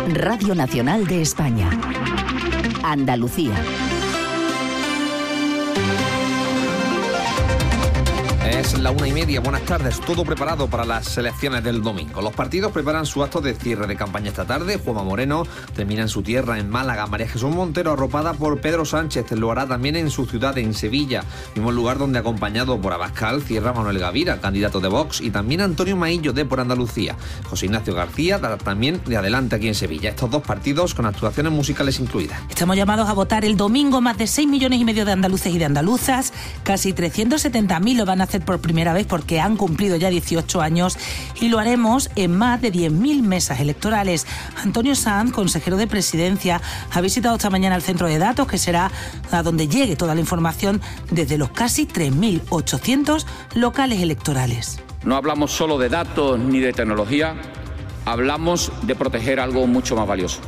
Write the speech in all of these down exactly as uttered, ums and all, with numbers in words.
Radio Nacional de España. Andalucía. Es la una y media, buenas tardes, todo preparado para las elecciones del domingo. Los partidos preparan su acto de cierre de campaña esta tarde. Juanma Moreno termina en su tierra, en Málaga. María Jesús Montero, arropada por Pedro Sánchez, lo hará también en su ciudad, en Sevilla, mismo lugar donde, acompañado por Abascal, cierra Manuel Gavira, candidato de Vox, y también Antonio Maillo, de Por Andalucía. José Ignacio García dará también de adelante aquí en Sevilla. Estos dos partidos con actuaciones musicales incluidas. Estamos llamados a votar el domingo. Más de seis millones y medio de andaluces y de andaluzas, casi trescientos setenta mil lo van a hacer por primera vez porque han cumplido ya dieciocho años, y lo haremos en más de diez mil mesas electorales. Antonio Sanz, consejero de Presidencia, ha visitado esta mañana el centro de datos, que será a donde llegue toda la información desde los casi tres mil ochocientos locales electorales. No hablamos solo de datos ni de tecnología, hablamos de proteger algo mucho más valioso: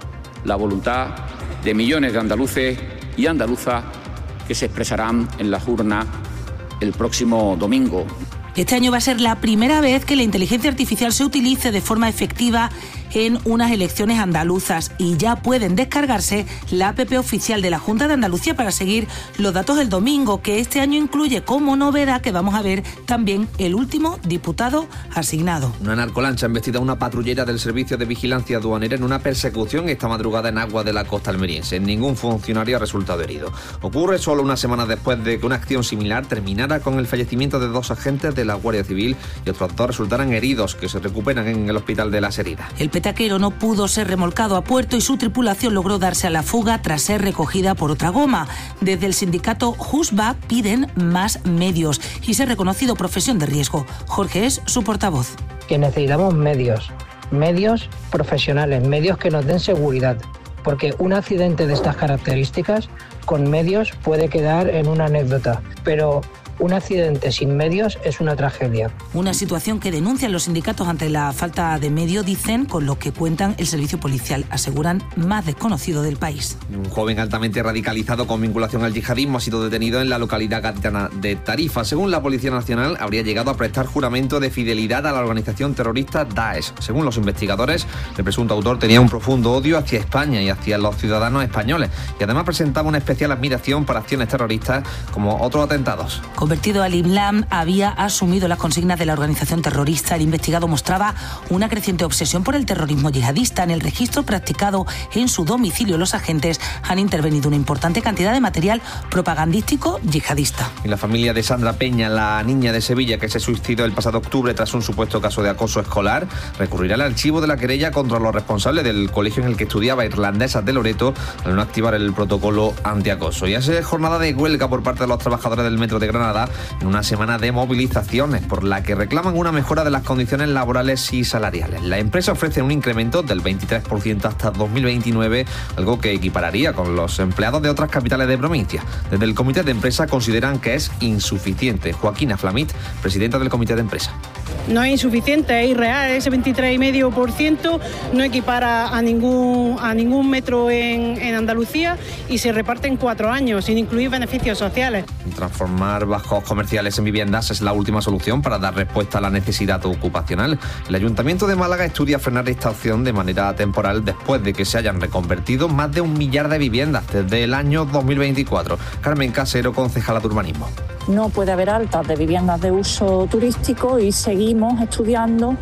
la voluntad de millones de andaluces y andaluzas que se expresarán en las urnas el próximo domingo. Este año va a ser la primera vez que la inteligencia artificial se utilice de forma efectiva en unas elecciones andaluzas, y ya pueden descargarse la app oficial de la Junta de Andalucía para seguir los datos del domingo, que este año incluye como novedad que vamos a ver también el último diputado asignado. Una narcolancha ha embestido a una patrullera del Servicio de Vigilancia Aduanera en una persecución esta madrugada en aguas de la costa almeriense. Ningún funcionario ha resultado herido. Ocurre solo una semana después de que una acción similar terminara con el fallecimiento de dos agentes de la Guardia Civil y otros dos resultaran heridos, que se recuperan en el hospital de Las Heridas. El petaquero no pudo ser remolcado a puerto y su tripulación logró darse a la fuga tras ser recogida por otra goma. Desde el sindicato Jusba piden más medios y ser reconocido profesión de riesgo. Jorge es su portavoz. Que necesitamos medios, medios profesionales, medios que nos den seguridad, porque un accidente de estas características con medios puede quedar en una anécdota, pero un accidente sin medios es una tragedia. Una situación que denuncian los sindicatos ante la falta de medio, dicen, con lo que cuentan el servicio policial, aseguran más desconocido del país. Un joven altamente radicalizado con vinculación al yihadismo ha sido detenido en la localidad gaditana de Tarifa. Según la Policía Nacional, habría llegado a prestar juramento de fidelidad a la organización terrorista Daesh. Según los investigadores, el presunto autor tenía un profundo odio hacia España y hacia los ciudadanos españoles, y además presentaba una especial admiración por acciones terroristas como otros atentados. Convertido al Islam, había asumido las consignas de la organización terrorista. El investigado mostraba una creciente obsesión por el terrorismo yihadista. En el registro practicado en su domicilio, los agentes han intervenido una importante cantidad de material propagandístico yihadista. Y la familia de Sandra Peña, la niña de Sevilla que se suicidó el pasado octubre tras un supuesto caso de acoso escolar, recurrirá al archivo de la querella contra los responsables del colegio en el que estudiaba, Irlandesas de Loreto, al no activar el protocolo antiacoso. Y hace jornada de huelga por parte de los trabajadores del Metro de Granada, en una semana de movilizaciones por la que reclaman una mejora de las condiciones laborales y salariales. La empresa ofrece un incremento del veintitrés por ciento hasta dos mil veintinueve, algo que equipararía con los empleados de otras capitales de provincia. Desde el comité de empresa consideran que es insuficiente. Joaquina Flamit, presidenta del comité de empresa. No es insuficiente, es irreal. Ese veintitrés coma cinco por ciento no equipara a ningún, a ningún metro en, en Andalucía, y se reparte en cuatro años, sin incluir beneficios sociales. Transformar bajos comerciales en viviendas es la última solución para dar respuesta a la necesidad ocupacional. El Ayuntamiento de Málaga estudia frenar esta opción de manera temporal después de que se hayan reconvertido más de un millar de viviendas desde el año dos mil veinticuatro. Carmen Casero, concejala de Urbanismo. No puede haber altas de viviendas de uso turístico y seguimos estudiando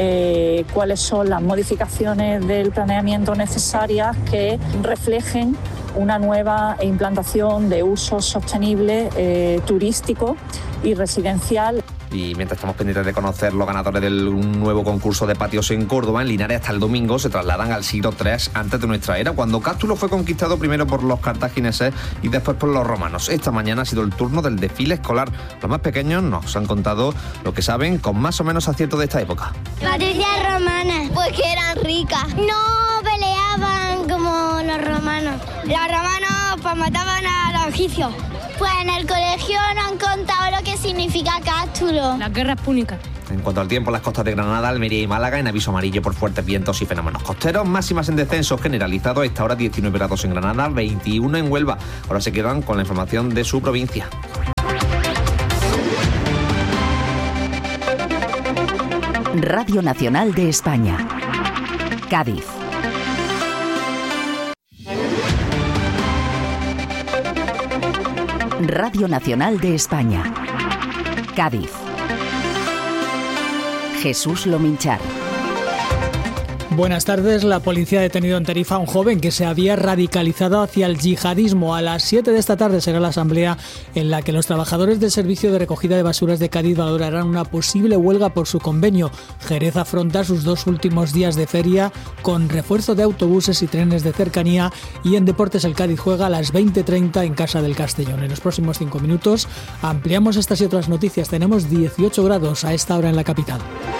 eh, cuáles son las modificaciones del planeamiento necesarias que reflejen una nueva implantación de uso sostenible eh, turístico y residencial. Y mientras estamos pendientes de conocer los ganadores del nuevo concurso de patios en Córdoba, en Linares hasta el domingo se trasladan al siglo tres antes de nuestra era, cuando Cástulo fue conquistado primero por los cartagineses y después por los romanos. Esta mañana ha sido el turno del desfile escolar. Los más pequeños nos han contado lo que saben con más o menos acierto de esta época. Patricias romanas, pues que eran ricas. No peleaban como los romanos. Los romanos pues mataban a los egipcios. Pues en el colegio nos han contado lo que significa Cástulo. Las guerras púnicas. En cuanto al tiempo, las costas de Granada, Almería y Málaga en aviso amarillo por fuertes vientos y fenómenos costeros. Máximas en descenso generalizado. A esta hora diecinueve grados en Granada, veintiuno en Huelva. Ahora se quedan con la información de su provincia. Radio Nacional de España. Cádiz. Radio Nacional de España. Cádiz. Jesús Lominchar. Buenas tardes. La policía ha detenido en Tarifa a un joven que se había radicalizado hacia el yihadismo. A las siete de esta tarde será la asamblea en la que los trabajadores del servicio de recogida de basuras de Cádiz valorarán una posible huelga por su convenio. Jerez afronta sus dos últimos días de feria con refuerzo de autobuses y trenes de cercanía, y en deportes el Cádiz juega a las veinte treinta en casa del Castellón. En los próximos cinco minutos ampliamos estas y otras noticias. Tenemos dieciocho grados a esta hora en la capital.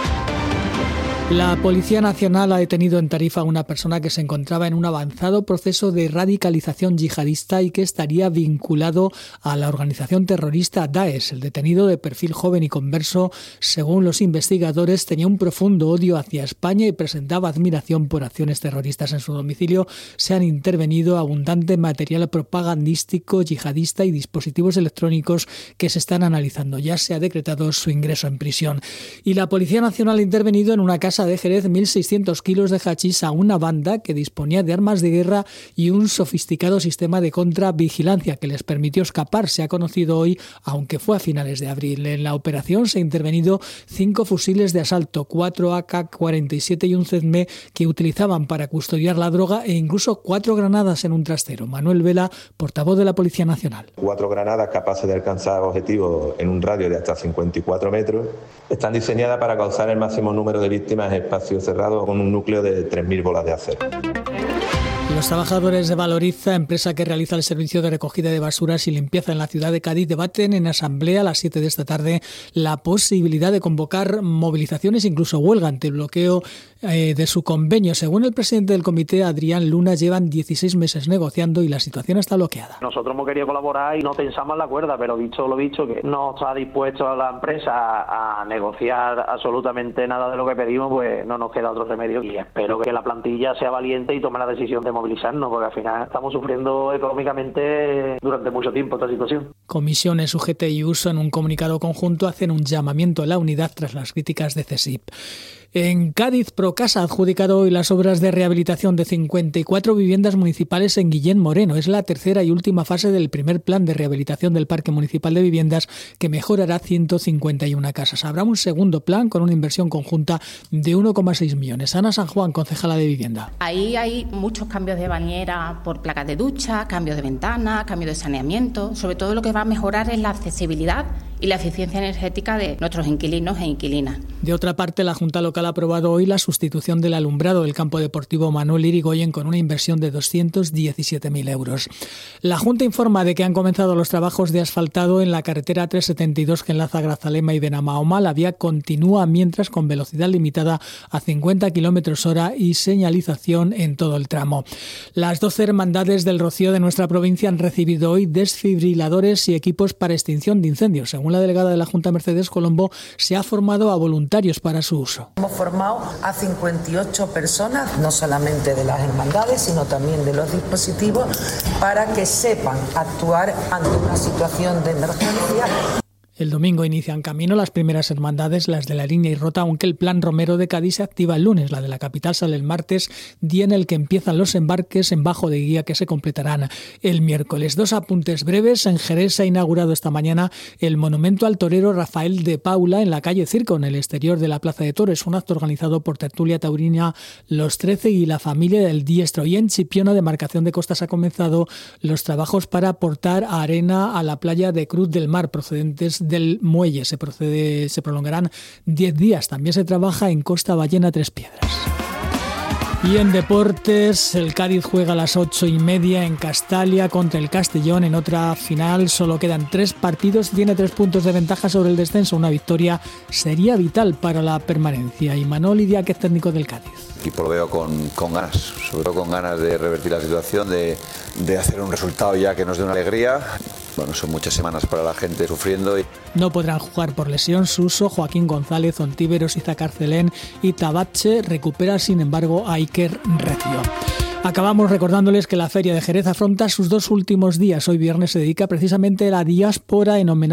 La Policía Nacional ha detenido en Tarifa a una persona que se encontraba en un avanzado proceso de radicalización yihadista y que estaría vinculado a la organización terrorista Daesh. El detenido, de perfil joven y converso, según los investigadores, tenía un profundo odio hacia España y presentaba admiración por acciones terroristas. En su domicilio se han intervenido abundante material propagandístico yihadista y dispositivos electrónicos que se están analizando. Ya se ha decretado su ingreso en prisión. Y la Policía Nacional ha intervenido en una casa de Jerez mil seiscientos kilos de hachís a una banda que disponía de armas de guerra y un sofisticado sistema de contravigilancia que les permitió escapar. Se ha conocido hoy, aunque fue a finales de abril. En la operación se han intervenido cinco fusiles de asalto, cuatro A K cuarenta y siete y un Z M que utilizaban para custodiar la droga, e incluso cuatro granadas en un trastero. Manuel Vela, portavoz de la Policía Nacional. Cuatro granadas capaces de alcanzar objetivos en un radio de hasta cincuenta y cuatro metros. Están diseñadas para causar el máximo número de víctimas en espacio cerrado, con un núcleo de tres mil bolas de acero. Los trabajadores de Valoriza, empresa que realiza el servicio de recogida de basuras y limpieza en la ciudad de Cádiz, debaten en asamblea a las siete de esta tarde la posibilidad de convocar movilizaciones, incluso huelga, ante el bloqueo eh, de su convenio. Según el presidente del comité, Adrián Luna, llevan dieciséis meses negociando y la situación está bloqueada. Nosotros hemos querido colaborar y no tensamos la cuerda, pero dicho lo dicho, que no está dispuesto a la empresa a, a negociar absolutamente nada de lo que pedimos, pues no nos queda otro remedio, y espero que la plantilla sea valiente y tome la decisión de movilizarnos, porque al final estamos sufriendo económicamente durante mucho tiempo esta situación. Comisiones, U G T y Uso, en un comunicado conjunto, hacen un llamamiento a la unidad tras las críticas de CESIP. En Cádiz, Procasa ha adjudicado hoy las obras de rehabilitación de cincuenta y cuatro viviendas municipales en Guillén Moreno. Es la tercera y última fase del primer plan de rehabilitación del Parque Municipal de Viviendas, que mejorará ciento cincuenta y una casas. Habrá un segundo plan con una inversión conjunta de uno coma seis millones. Ana San Juan, concejala de Vivienda. Ahí hay muchos cambios de bañera por placas de ducha, cambios de ventana, cambio de saneamiento. Sobre todo lo que va a mejorar es la accesibilidad y la eficiencia energética de nuestros inquilinos e inquilinas. De otra parte, la Junta Local ha aprobado hoy la sustitución del alumbrado del campo deportivo Manuel Irigoyen con una inversión de doscientos diecisiete mil euros. La Junta informa de que han comenzado los trabajos de asfaltado en la carretera trescientos setenta y dos que enlaza Grazalema y Benamahoma. La vía continúa mientras con velocidad limitada a cincuenta kilómetros hora y señalización en todo el tramo. Las doce hermandades del Rocío de nuestra provincia han recibido hoy desfibriladores y equipos para extinción de incendios. Según la delegada de la Junta, Mercedes Colombo, se ha formado a voluntarios para su uso. Hemos formado a cincuenta y ocho personas, no solamente de las hermandades, sino también de los dispositivos, para que sepan actuar ante una situación de emergencia. El domingo inician camino las primeras hermandades, las de la línea y Rota, aunque el plan Romero de Cádiz se activa el lunes. La de la capital sale el martes, día en el que empiezan los embarques en bajo de guía que se completarán el miércoles. Dos apuntes breves. En Jerez se ha inaugurado esta mañana el monumento al torero Rafael de Paula en la calle Circo, en el exterior de la Plaza de Toros. Un acto organizado por Tertulia Taurina Los Trece y la familia del Diestro. Y en Chipiona, demarcación de costas, ha comenzado los trabajos para aportar arena a la playa de Cruz del Mar procedentes del muelle. Se procede, se prolongarán diez días. También se trabaja en Costa Ballena Tres Piedras. Y en deportes, el Cádiz juega a las ocho y media en Castalia contra el Castellón. En otra final solo quedan tres partidos. Tiene tres puntos de ventaja sobre el descenso. Una victoria sería vital para la permanencia. Y Manol Idia, que es técnico del Cádiz. El equipo lo veo con, con ganas, sobre todo con ganas de revertir la situación, de, de hacer un resultado ya que nos dé una alegría. Bueno, son muchas semanas para la gente sufriendo. Y... No podrán jugar por lesión Suso, Joaquín González, Ontíveros, Isaac Arcelén y Tabache. Recupera, sin embargo, a Iker Recio. Acabamos recordándoles que la Feria de Jerez afronta sus dos últimos días. Hoy viernes se dedica precisamente a la diáspora en homenaje